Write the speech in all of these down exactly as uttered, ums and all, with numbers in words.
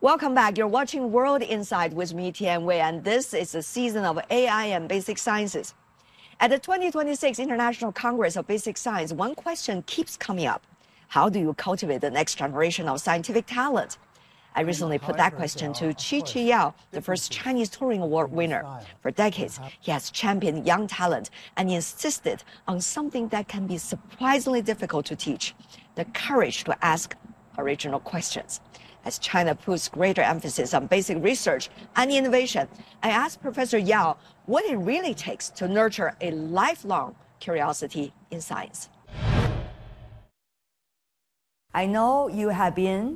Welcome back. You're watching World Insight with me, Tian Wei, and this is the season of A I and basic sciences. At the twenty twenty-six International Congress of Basic Science, one question keeps coming up. How do you cultivate the next generation of scientific talent? I recently put that question to Qi-Qi Yao, the first Chinese Turing Award winner. For decades, he has championed young talent and insisted on something that can be surprisingly difficult to teach: the courage to ask original questions. As China puts greater emphasis on basic research and innovation, I asked Professor Yao what it really takes to nurture a lifelong curiosity in science. I know you have been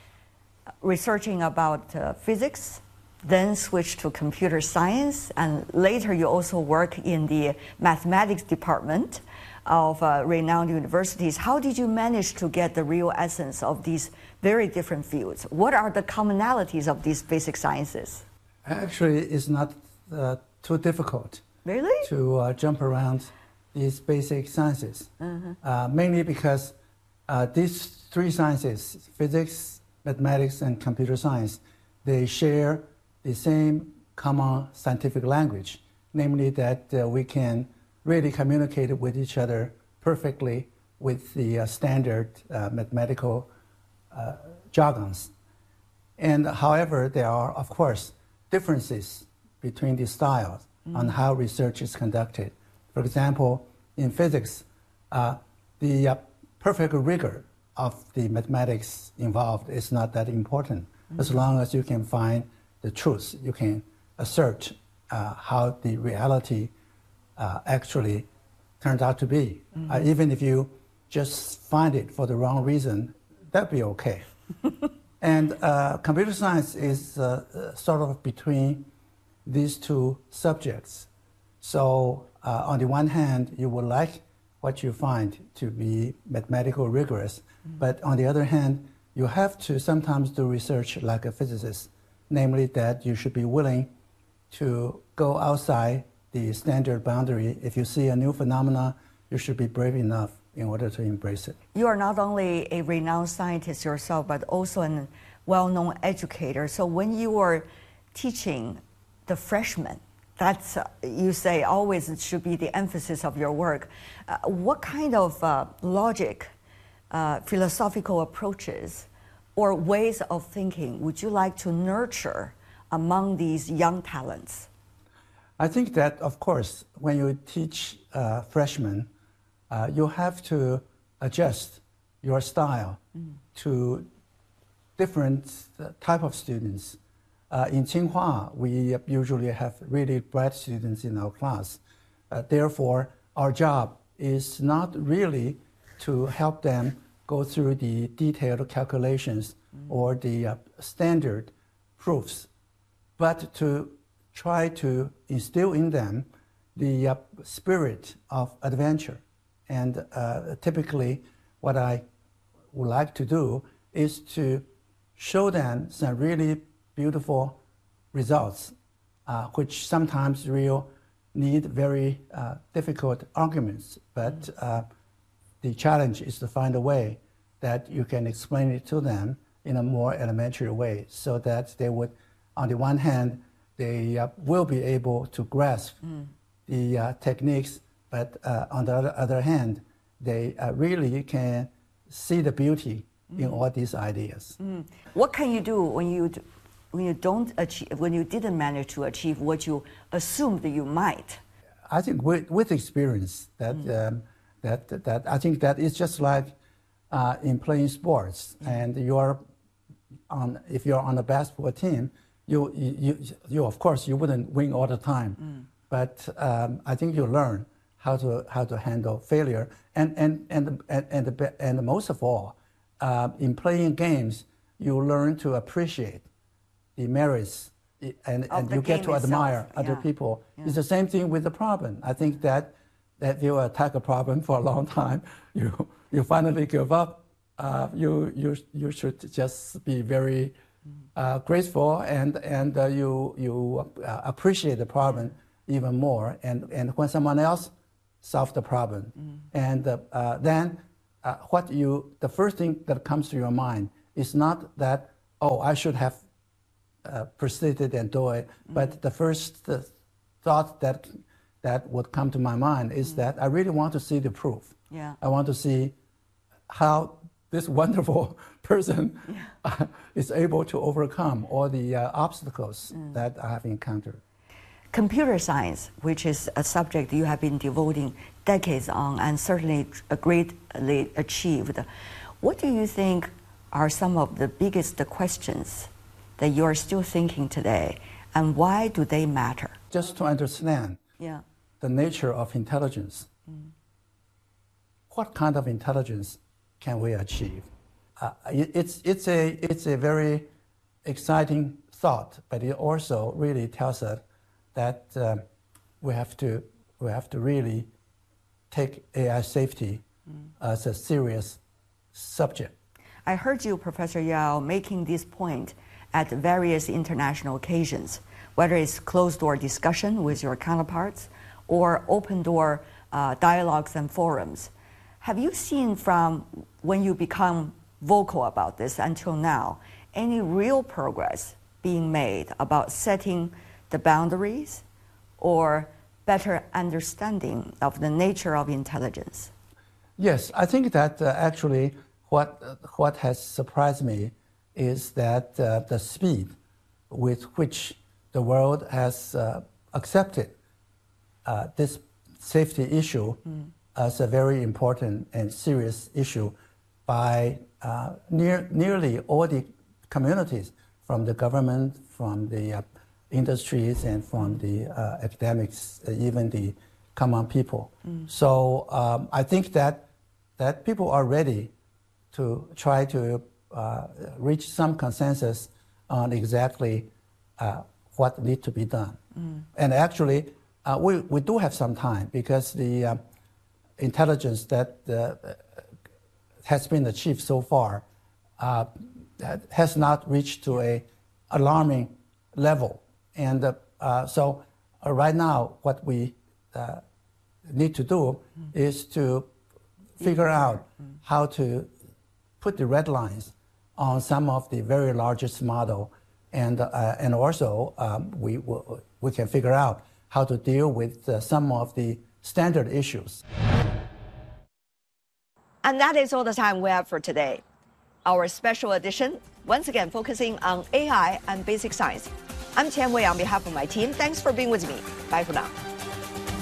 researching about uh, physics, then switched to computer science, and later you also work in the mathematics department of uh, renowned universities. How did you manage to get the real essence of these very different fields? What are the commonalities of these basic sciences? Actually, it's not uh, too difficult really? to uh, jump around these basic sciences, uh-huh. uh, mainly because uh, these three sciences, physics, mathematics, and computer science, they share the same common scientific language, namely that uh, we can really communicate with each other perfectly with the uh, standard uh, mathematical uh, jargons. And however, there are, of course, differences between the styles mm. on how research is conducted. For example, in physics, uh, the uh, perfect rigor of the mathematics involved is not that important. Mm. As long as you can find the truth, you can assert uh, how the reality uh, actually turned out to be. Mm. Uh, even if you just find it for the wrong reason, that'd be okay. And uh, computer science is uh, uh, sort of between these two subjects. So uh, on the one hand, you would like what you find to be mathematical rigorous, mm. but on the other hand, you have to sometimes do research like a physicist, namely that you should be willing to go outside the standard boundary. If you see a new phenomena, you should be brave enough in order to embrace it. You are not only a renowned scientist yourself, but also a well-known educator. So when you are teaching the freshmen, that's, uh, you say, always it should be the emphasis of your work. Uh, what kind of uh, logic, uh, philosophical approaches, or ways of thinking would you like to nurture among these young talents? I think that, of course, when you teach uh, freshmen, uh, you have to adjust your style mm. to different uh, type of students. Uh, in Tsinghua, we usually have really bright students in our class. Uh, therefore, our job is not really to help them go through the detailed calculations mm. or the uh, standard proofs, but to try to instill in them the uh, spirit of adventure. And uh, typically, what I would like to do is to show them some really beautiful results, uh, which sometimes will need very uh, difficult arguments. But uh, the challenge is to find a way that you can explain it to them in a more elementary way, so that they would, on the one hand, they uh, will be able to grasp mm. the uh, techniques, but uh, on the other, other hand, they uh, really can see the beauty mm. in all these ideas. Mm. What can you do when you d- when you don't achieve, when you didn't manage to achieve what you assumed that you might? I think with, with experience, that mm. um, that that I think that it's just like uh, in playing sports, mm. and you're on if you're on a basketball team. You, you, you, of course, you wouldn't win all the time, mm. but um, I think you learn how to how to handle failure, and and and and and, and most of all, uh, in playing games, you learn to appreciate the merits, and, and you get to admire itself. other yeah. people. Yeah. It's the same thing with the problem. I think that that if you attack a problem for a long time, you you finally give up. Uh, you you you should just be very Uh, graceful, and and uh, you you uh, appreciate the problem even more, and and when someone else solves the problem, mm. and uh, uh, then uh, what you the first thing that comes to your mind is not that, oh, I should have uh, proceed it and do it. Mm. But the first uh, thought that that would come to my mind is mm. that I really want to see the proof. Yeah. I want to see how this wonderful person yeah. uh, is able to overcome all the uh, obstacles mm. that I have encountered. Computer science, which is a subject you have been devoting decades on and certainly greatly achieved. What do you think are some of the biggest questions that you are still thinking today, and why do they matter? Just to understand yeah. the nature of intelligence. Mm. What kind of intelligence can we achieve? Uh, it, it's, it's, a, it's a very exciting thought, but it also really tells us that uh, we, have to, we have to really take A I safety mm. as a serious subject. I heard you, Professor Yao, making this point at various international occasions, whether it's closed-door discussion with your counterparts or open-door uh, dialogues and forums. Have you seen from when you become vocal about this until now, any real progress being made about setting the boundaries or better understanding of the nature of intelligence? Yes, I think that uh, actually what, uh, what has surprised me is that uh, the speed with which the world has uh, accepted uh, this safety issue mm. as a very important and serious issue by uh, near, nearly all the communities, from the government, from the uh, industries, and from the uh, academics, uh, even the common people. Mm. So um, I think that, that people are ready to try to uh, reach some consensus on exactly uh, what needs to be done. Mm. And actually, uh, we, we do have some time, because the uh, intelligence that uh, has been achieved so far uh, has not reached to a alarming level. And uh, uh, so uh, right now, what we uh, need to do mm. is to figure out mm. how to put the red lines on some of the very largest model, and uh, and also um, we we can figure out how to deal with uh, some of the standard issues. And that is all the time we have for today. Our special edition, once again focusing on A I and basic science. I'm Tian Wei on behalf of my team. Thanks for being with me. Bye for now.